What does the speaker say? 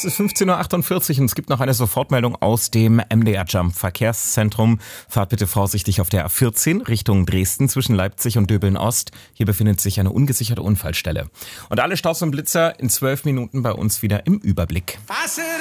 Es ist 15.48 Uhr und es gibt noch eine Sofortmeldung aus dem MDR Jump Verkehrszentrum. Fahrt bitte vorsichtig auf der A14 Richtung Dresden zwischen Leipzig und Döbeln Ost. Hier befindet sich eine ungesicherte Unfallstelle. Und alle Staus und Blitzer in 12 Minuten bei uns wieder im Überblick.